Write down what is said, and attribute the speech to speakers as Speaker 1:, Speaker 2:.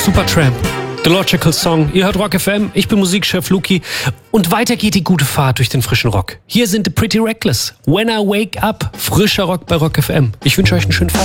Speaker 1: Supertramp, The Logical Song. Ihr hört Rock FM, ich bin Musikchef Luki und weiter geht die gute Fahrt durch den frischen Rock. Hier sind The Pretty Reckless, When I Wake Up, frischer Rock bei Rock FM. Ich wünsche euch einen schönen Fahrt.